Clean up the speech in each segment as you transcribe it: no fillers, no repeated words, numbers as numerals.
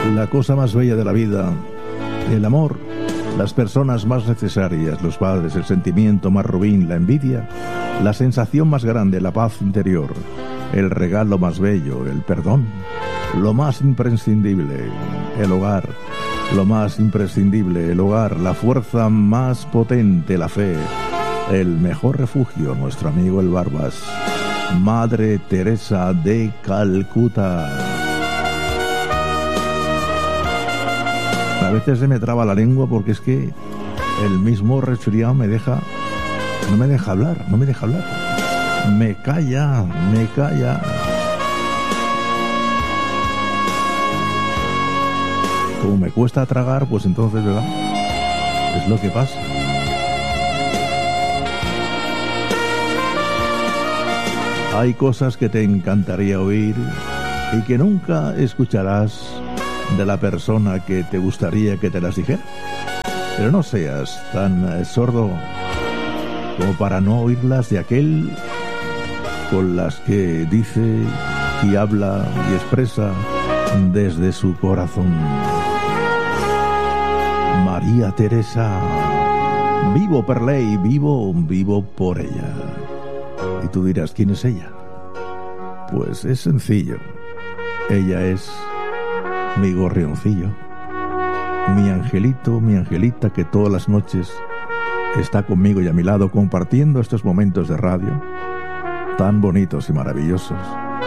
la cosa más bella de la vida, el amor, las personas más necesarias, los padres, el sentimiento más rubín, la envidia, la sensación más grande, la paz interior, el regalo más bello, el perdón, lo más imprescindible, el hogar, lo más imprescindible, el hogar, la fuerza más potente, la fe, el mejor refugio, nuestro amigo el Barbas, Madre Teresa de Calcuta. A veces se me traba la lengua porque es que el mismo resfriado no me deja hablar. Me calla. Como me cuesta tragar, pues entonces, ¿verdad? Es lo que pasa. Hay cosas que te encantaría oír y que nunca escucharás de la persona que te gustaría que te las dijera. Pero no seas tan sordo como para no oírlas de aquel con las que dice y habla y expresa desde su corazón. María Teresa, vivo per lei, vivo por ella. Y tú dirás, ¿quién es ella? Pues es sencillo. Ella es mi gorrioncillo, mi angelito, mi angelita que todas las noches está conmigo y a mi lado compartiendo estos momentos de radio tan bonitos y maravillosos.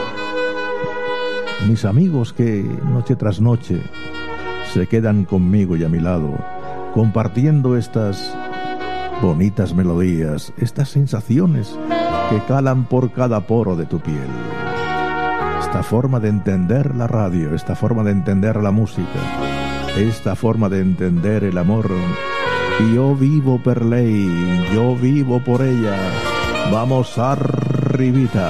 Mis amigos que noche tras noche se quedan conmigo y a mi lado compartiendo estas bonitas melodías, estas sensaciones que calan por cada poro de tu piel. Esta forma de entender la radio, esta forma de entender la música, esta forma de entender el amor. Y yo vivo per lei, yo vivo por ella. Vamos arribita.